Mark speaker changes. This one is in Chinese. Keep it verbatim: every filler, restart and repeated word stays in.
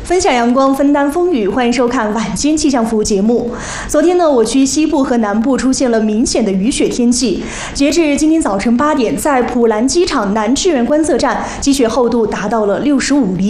Speaker 1: 分享阳光，分担风雨，欢迎收看晚间气象服务节目。昨天呢，我区西部和南部出现了明显的雨雪天气。截至今天早晨八点，在普兰机场南志愿观测站，积雪厚度达到了六十五厘。